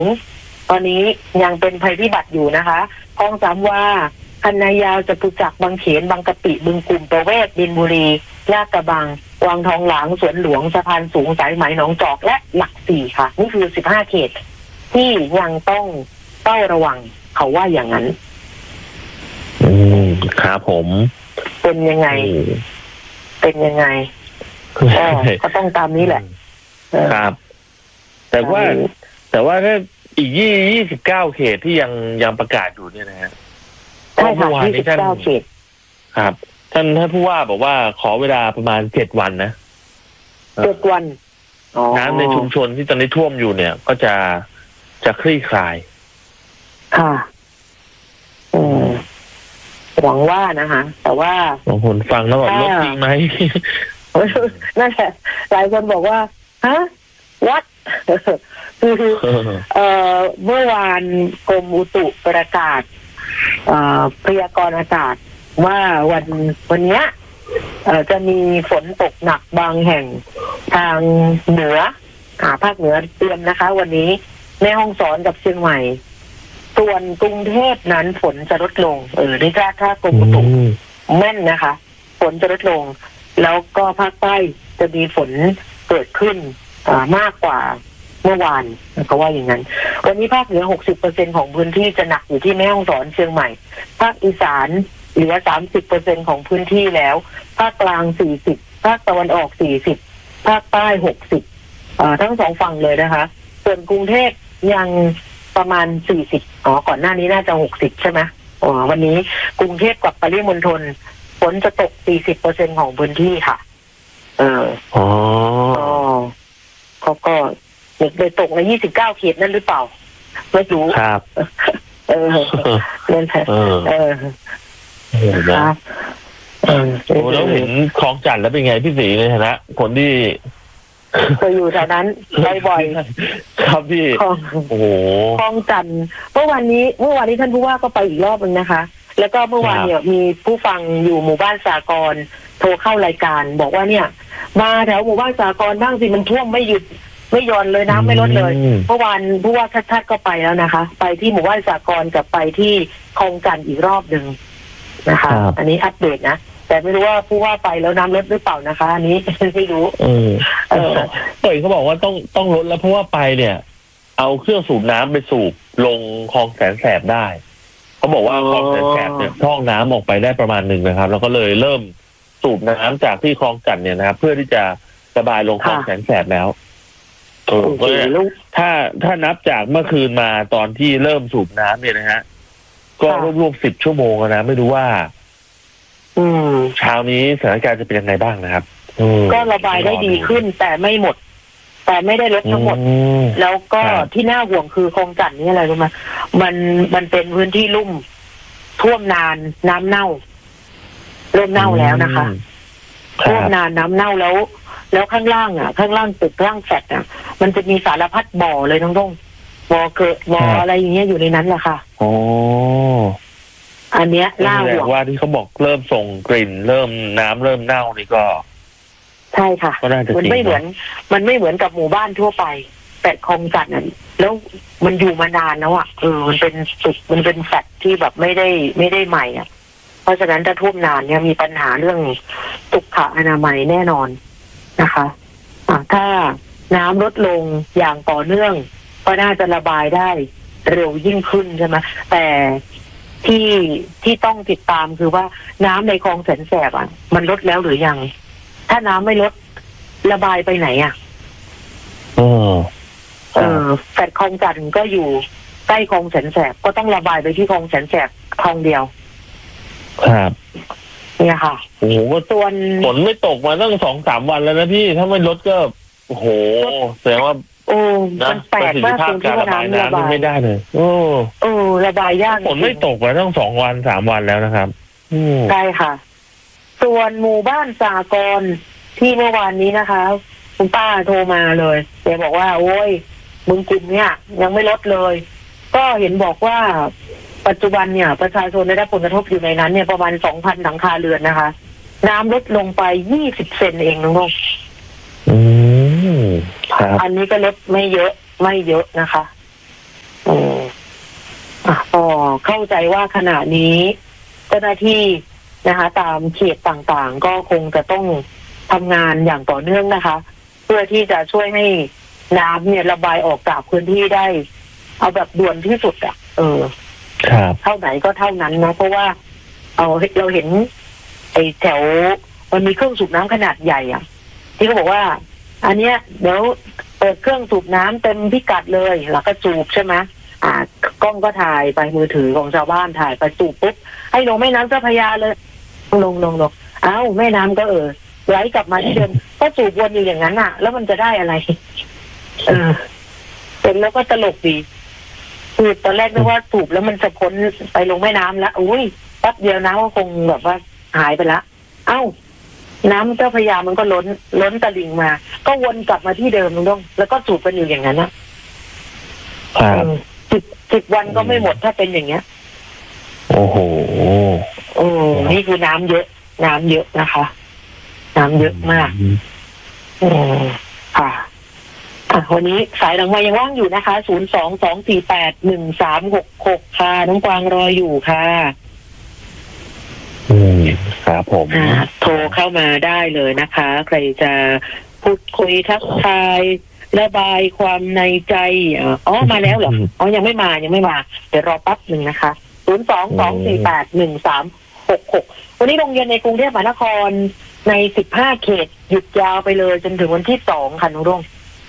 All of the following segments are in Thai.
ตอนนี้ยังเป็นภัยพิบัติอยู่นะคะคลองสามวาคันนายาวจตุจักรบางเขนบางกะปิบึงกลุ่มประเวศบินบุรีลาดกระบังวังทองหลางสวนหลวงสะพานสูงสายไหมหนองจอกและหลักสี่ค่ะนี่คือ15เขตที่ยังต้องเฝ้าระวังเขาว่าอย่างนั้นครับผมเป็นยังไงก็ต้องตามนี้แหละครับ แต่ว่าถ้าอีก29เขตที่ยังประกาศอยู่เนี่ยนะฮะใช่ค่ะ29เขตครับท่านผู้ว่าบอกว่าขอเวลาประมาณ7วันนะ 7วันน้ำในชุมชนที่ตอนนี้ท่วมอยู่เนี่ยก็จะคลี่คลายค่ะหวังว่านะคะแต่ว่าบางคนฟังแล้วบอกลดจริงไหมนั่นแหละหลายคนบอกว่าฮะวัดคือเมื่อวานกรมอุตุประกาศพยากรณ์อากาศว่าวันนี้จะมีฝนตกหนักบางแห่งทางเหนือภาคเหนือเตรียมนะคะวันนี้แม่ฮ่องสอนกับเชียงใหม่ส่วนกรุงเทพนั้นฝนจะลดลงนี่ถ้ากรมอุตุแม่นนะคะฝนจะลดลงแล้วก็ภาคใต้จะมีฝนเกิดขึ้นมากกว่าเมื่อวานก็ว่าอย่างนั้นวันนี้ภาคเหนือ 60% ของพื้นที่จะหนักอยู่ที่แม่ฮ่องสอนเชียงใหม่ภาคอีสานเหลือ 30% ของพื้นที่แล้วภาคกลาง 40%ภาคตะวันออก 40%ภาคใต้ 60%ทั้งสองฝั่งเลยนะคะส่วนกรุงเทพยังประมาณ 40%ก่อนหน้านี้น่าจะ 60%ใช่ไหมวันนี้กรุงเทพกับปริมณฑลฝนจะตก 40% ของพื้นที่ค่ะก็เลยตกใน29เขตนั่นหรือเปล่าไม่รู้ครับนั่นแหละครับแล้วเห็นคลองจันทร์แล้วเป็นไงพี่ศรีในฐานะคนที่เคยอยู่แถวนั้นบ่อยๆครับพี่โอ้โหคลองจันทร์เมื่อวานนี้ท่านผู้ว่าก็ไปอีกรอบนึงนะคะแล้วก็เมื่อวานเนี่ยมีผู้ฟังอยู่หมู่บ้านสากรณ์โทรเข้ารายการบอกว่าเนี่ยมาแถวหมู่บ้านสากรณ์บ้างสิมันท่วมไม่หยุดไม่ย่อนเลยน้ำไม่ลดเลยเมื่อวานผู้ว่าชัดๆก็ไปแล้วนะคะไปที่หมู่บ้านสากรณ์กับไปที่คลองจันทร์อีกรอบนึงนะคะอันนี้อัปเดตนะแต่ไม่รู้ว่าผู้ว่าไปแล้วน้ำลดหรือเปล่านะคะอันนี้ไม่รู้เขาบอกว่าต้องลดแล้วเพราะว่าไปเนี่ยเอาเครื่องสูบน้ำไปสูบลงคลองแสนแสบได้เขาบอกว่าคลองแสนแสบเนี่ยท่องน้ำออกไปได้ประมาณหนึ่งนะครับแล้วก็เลยเริ่มสูบน้ำจากที่คลองจันทร์เนี่ยนะครับเพื่อที่จะระบายลงคลองแสนแสบแล้วถ้านับจากเมื่อคืนมาตอนที่เริ่มสูบน้ำเนี่ยนะฮะก็รวม10 ชั่วโมงนะไม่รู้ว่าเช้านี้สถานการณ์จะเป็นยังไงบ้างนะครับก็ระบายได้ดีขึ้นแต่ไม่หมดแต่ไม่ได้ลดทั้งหมดแล้วก็ที่น่าห่วงคือคลองจันทร์นี่อะไรรู้ไหมมันเป็นพื้นที่ลุ่มท่วมนานน้ำเน่าเริ่มเน่าแล้วนะคะท่วมนานน้ำเน่าแล้วข้างล่างข้างล่างตึกล่างแฟลตมันจะมีสารพัดบ่อเลยน้องบ่อเกิดบ่ออะไรอย่างเงี้ยอยู่ในนั้นแหละค่ะอันเนี้ยน่าห่วงว่าที่เขาบอกเริ่มส่งกลิ่นเริ่มน้ำเริ่มเน่านี่ก็ใช่ค่ะมันไม่เหมือนกับหมู่บ้านทั่วไปแต่คลองจันทร์นั้นแล้วมันอยู่มานานแล้วมันเป็นตึกมันเป็นแฟลตที่แบบไม่ได้ใหม่เพราะฉะนั้นถ้าท่วมนานเนี่ยมีปัญหาเรื่องสุขอนามัยแน่นอนนะคะถ้าน้ำลดลงอย่างต่อเนื่องก็น่าจะระบายได้เร็วยิ่งขึ้นใช่ไหมแต่ที่ต้องติดตามคือว่าน้ำในคลองแสนแสบมันลดแล้วหรือยังถ้าน้ำไม่ลดระบายไปไหนแฟลตคลองจันทร์ก็อยู่ใกล้คลองแสนแสบก็ต้องระบายไปที่คลองแสนแสบคลองเดียวครับเนี่ยค่ะโอ้โหส่วนฝนไม่ตกมาตั้ง2-3 วันแล้วนะพี่ถ้าไม่ลดก็โอ้โหแสดงว่ามันแปลกมากตรงที่ว่าน้ำระบายไม่ได้เลยระบายยากฝนไม่ตกมาตั้ง2-3 วันแล้วนะครับใช่ค่ะส่วนหมู่บ้านสากรณ์ที่เมื่อวานนี้นะคะคุณป้าโทรมาเลยแกบอกว่าโอ้ยบึงกลุ่มเนี่ยยังไม่ลดเลยก็เห็นบอกว่าปัจจุบันเนี่ยประชาชนได้รับผลกระทบอยู่ในนั้นเนี่ยประมาณ 2,000 หลังคาเรือนนะคะน้ำลดลงไป20 เซนเองน้องครับอันนี้ก็ลดไม่เยอะนะคะก็เข้าใจว่าขณะนี้เจ้าหน้าที่นะคะตามเขตต่างๆก็คงจะต้องทำงานอย่างต่อเนื่องนะคะ เพื่อที่จะช่วยให้น้ำเนี่ยระบายออกจากพื้นที่ได้เอาแบบด่วนที่สุดครับเท่าไหนก็เท่านั้นนะเพราะว่าเราเห็นไอ้แถวมันมีเครื่องสูบน้ำขนาดใหญ่ที่เขาบอกว่าอันเนี้ยเดี๋ยวเปิดเครื่องสูบน้ำเต็มพิกัดเลยแล้วก็สูบใช่ไหมกล้องก็ถ่ายไปมือถือของชาวบ้านถ่ายไปสูบปุ๊บให้ลงแม่น้ำเจ้าพระยาเลยลงแม่น้ำก็ไหลกลับมาที่เดิมก็สูบวนอยู่อย่างนั้นแล้วมันจะได้อะไรเป็นแล้วก็ตลกดีคือตอนแรกนึกว่าสูบแล้วมันจะพ้นไปลงแม่น้ำแล้วอุ้ยแป๊บเดียวน้ำก็คงแบบว่าหายไปละน้ำเจ้าพระยามันก็ล้นตลิ่งมาก็วนกลับมาที่เดิมลุงแล้วก็สูบกันอยู่อย่างนั้น10 วันก็ไม่หมดถ้าเป็นอย่างเงี้ยโอ้โหนี่คือน้ำเยอะนะคะน้ำเยอะมากค่ะวันนี้สายหลังไมค์ยังว่างอยู่นะคะ022481366ค่ะน้องกวางรออยู่ค่ะครับผมโทรเข้ามาได้เลยนะคะใครจะพูดคุยทักทายระบายความในใจมาแล้วเหรอยังไม่มาเดี๋ยวรอแป๊บนึงนะคะ022481366วันนี้โรงเรียนในกรุงเทพมหานครใน15 เขตหยุดยาวไปเลยจนถึงวันที่2ค่ะน้องรุ่ง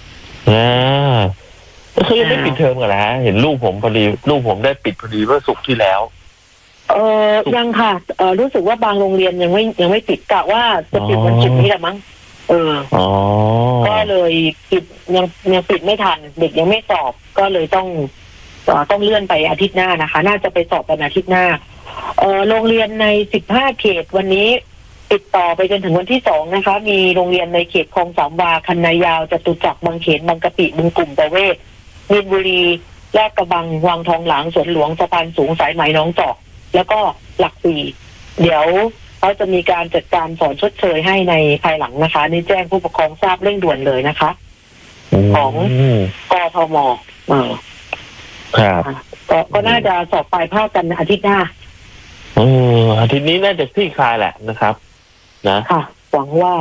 คือยังไม่ปิดเทอมกันแล้วเห็นลูกผมพอดีลูกผมได้ปิดพอดีเมื่อศุกร์ที่แล้วยังค่ะรู้สึกว่าบางโรงเรียนยังไม่ปิดกะว่าจะปิดวันศุกร์นี้แหละมั้งก็เลยปิดยังปิดไม่ทันเด็กยังไม่สอบก็เลยต้องเลื่อนไปอาทิตย์หน้านะคะน่าจะไปสอบวันอาทิตย์หน้าโรงเรียนใน15 เขตวันนี้ติดต่อไปจนถึงวันที่2นะคะมีโรงเรียนในเขตคลองสามวาคันนายาวจตุจักรบางเขนบางกะปิบึงกลุ่มประเวศมีนบุรีลาดกระบังวังทองหลางสวนหลวงสะพานสูงสายไหมน้องจอกแล้วก็หลักสี่เดี๋ยวเขาจะมีการจัดการสอนชดเชยให้ในภายหลังนะคะนี่แจ้งผู้ปกครองทราบเร่งด่วนเลยนะคะของกทมครับก็น่าจะสอบปลายภาคกันอาทิตย์หน้าอาทิตย์นี้น่าจะคลี่คลายแหละนะครับนะค่ะหวังว่า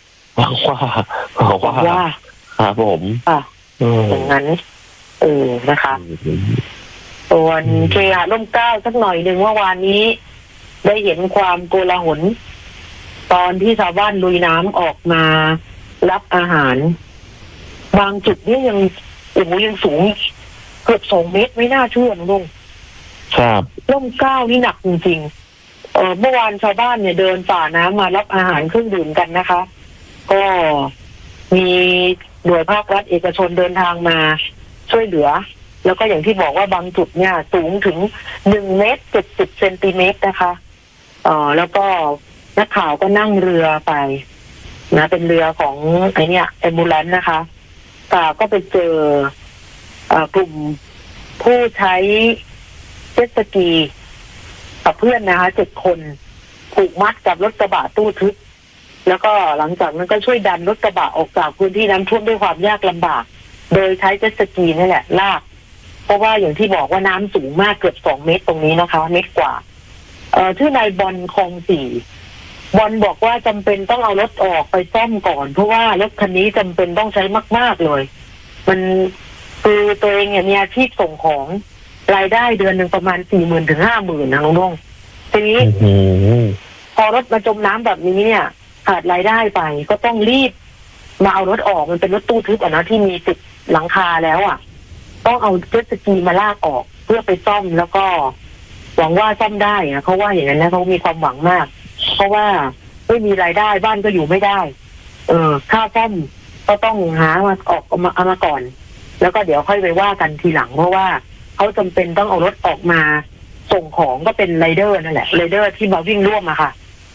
ครับผมอย่างนั้นนะคะส่วนเคหะร่มเกล้าสักหน่อยหนึ่งเมื่อวานนี้ได้เห็นความโกลาหลตอนที่ชาวบ้านลุยน้ำออกมารับอาหารบางจุดนี่ยังสูงเกือบ2 เมตรไม่น่าเชื่อนะลุงครับร่มเกล้านี่หนักจริงๆเมื่อวานชาวบ้านเนี่ยเดินฝ่าน้ำมารับอาหารเครื่องดื่มกันนะคะก็มีหน่วยภาครัฐเอกชนเดินทางมาช่วยเหลือแล้วก็อย่างที่บอกว่าบางจุดเนี่ยสูงถึง1 เมตร 70 เซนติเมตรนะคะแล้วก็นักข่าวก็นั่งเรือไปนะเป็นเรือของแอมบูเลนซ์นะคะก็ไปเจอกลุ่มผู้ใช้เจ็ตสกีกับเพื่อนนะคะ7 คนผูกมัดกับรถกระบะตู้ทึบแล้วก็หลังจากนั้นก็ช่วยดันรถกระบะออกจากพื้นที่น้ำท่วมด้วยความยากลำบากโดยใช้เจ็ตสกีนี่แหละลากเพราะว่าอย่างที่บอกว่าน้ำสูงมากเกือบ2 เมตรตรงนี้นะคะเมตรกว่าชื่อนายบอลคลอง4บอลบอกว่าจำเป็นต้องเอารถออกไปซ่อมก่อนเพราะว่ารถคันนี้จำเป็นต้องใช้มากๆเลยมันคือตัวเองเนี่ยมีอาชีพส่งของรายได้เดือนหนึ่งประมาณ 40,000 ถึง 50,000 นะน้องทีนี้พอรถมาจมน้ำแบบนี้เนี่ยขาดรายได้ไปก็ต้องรีบมาเอารถออกมันเป็นรถตู้ทึบนะที่มีติดหลังคาแล้วต้องเอาเจ็ตสกีมาลากออกเพื่อไปซ่อมแล้วก็หวังว่าซ่อมได้นะเขาว่าอย่างนั้นนะเขามีความหวังมากเพราะว่าไม่มีรายได้บ้านก็อยู่ไม่ได้ค่าซ่อมก็ต้องหามาออกเอามาก่อนแล้วก็เดี๋ยวค่อยไปว่ากันทีหลังเพราะว่าเขาจำเป็นต้องเอารถออกมาส่งของก็เป็นไรเดอร์นั่นแหละไรเดอร์ที่มาวิ่งร่วมค่ะ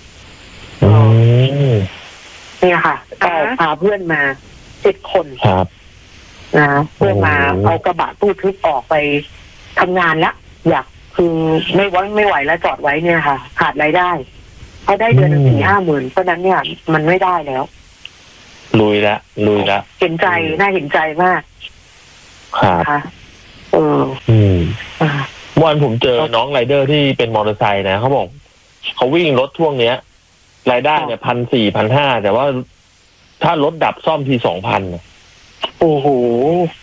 เนี่ยค่ะก็พาเพื่อนมา7 คนนะเพื่อมาเอากระบะตู้ทึบออกไปทำงานละคือไม่ไหวแล้วจอดไว้เนี่ยค่ะขาดรายได้เขาได้เดือน 40,000-50,000เพราะนั้นเนี่ยมันไม่ได้แล้วลุยละเห็นใจน่าเห็นใจมากครับค่ะวันผมเจอน้องไรเดอร์ที่เป็นมอเตอร์ไซค์นะเขาบอกเขาวิ่งรถช่วงเนี้ยรายได้เนี่ย1,400 1,500แต่ว่าถ้ารถดับซ่อมที2,000 โอ้โห